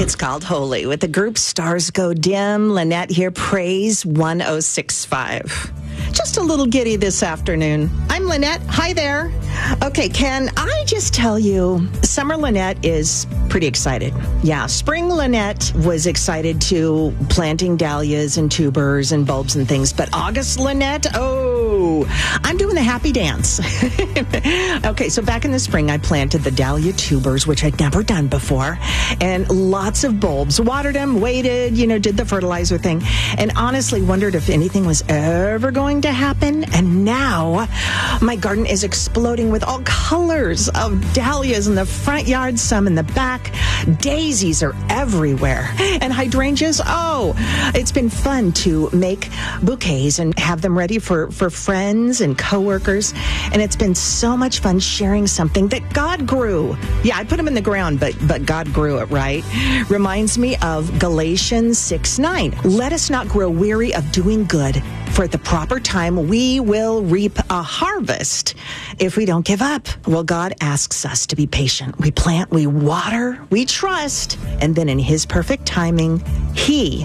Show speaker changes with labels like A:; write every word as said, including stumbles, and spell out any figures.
A: It's called Holy with the group Stars Go Dim. Lynette here, Praise one oh six point five. Just a little giddy this afternoon. I'm Lynette. Hi there. Okay, can I just tell you, Summer Lynette is pretty excited. Yeah, Spring Lynette was excited too, planting dahlias and tubers and bulbs and things. But August Lynette, oh, I'm doing the happy dance. Okay, so back in the spring, I planted the dahlia tubers, which I'd never done before, and lots of bulbs. Watered them, waited, you know, did the fertilizer thing, and honestly wondered if anything was ever going to happen. And now my garden is exploding with all colors of dahlias in the front yard, some in the back. Daisies are everywhere. And hydrangeas, oh, it's been fun to make bouquets and have them ready for, for friends and coworkers. And it's been so much fun sharing something that God grew. Yeah, I put them in the ground, but, but God grew it, right? Reminds me of Galatians six nine. Let us not grow weary of doing good, for at the proper time we will reap a harvest if we don't give up. Well, God asks us to be patient. We plant, we water, we trust, and then in His perfect timing, He